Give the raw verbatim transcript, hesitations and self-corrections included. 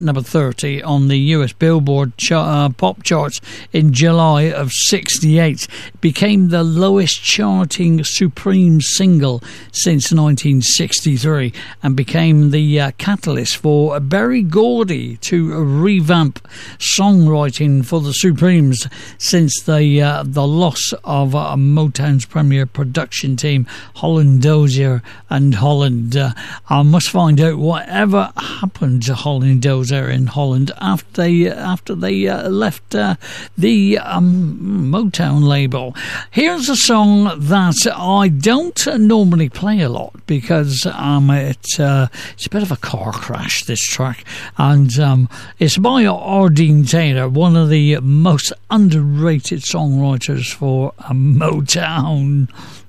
number thirty on the U S Billboard ch- uh, pop charts in July of sixty-eight. It became the lowest charting Supreme single since nineteen sixty-three and became the uh, catalyst for Berry Gordy to revamp songwriting for the Supremes since the uh, the loss of uh, Motown's premier production team, Holland Dozier and Holland. Uh, I must find out whatever happened to Holland Dozier in Holland after they after they uh, left uh, the um, Motown label. Here's a song that I don't normally play a lot because um, it's uh, it's a bit of a car crash, this track, and um, it's by Ardeen Taylor, one of the most underrated songwriters for uh, Motown.